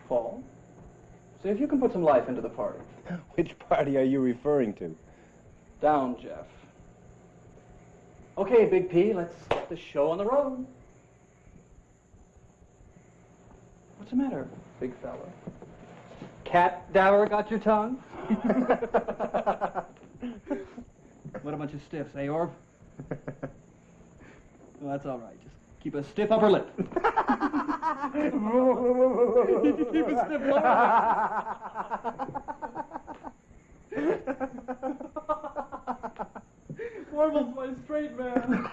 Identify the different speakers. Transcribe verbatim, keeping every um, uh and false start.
Speaker 1: Paul, see if you can put some life into the party.
Speaker 2: Which party are you referring to?
Speaker 1: Down, Jeff. Okay, Big P, let's get the show on the road. What's the matter, big fella? Cat dower got your tongue? What a bunch of stiffs, eh, Orb? Well, that's all right. Just keep a stiff upper lip. Keep a stiff lower lip. Warble's my straight man.